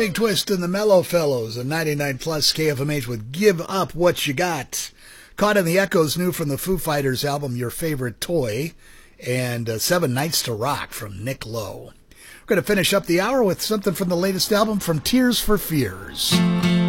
Big Twist and the Mellow Fellows and 99 Plus KFMH with Give Up What You Got. Caught in the Echoes, new from the Foo Fighters album Your Favorite Toy, and 7 Nights to Rock from Nick Lowe. We're going to finish up the hour with something from the latest album from Tears for Fears.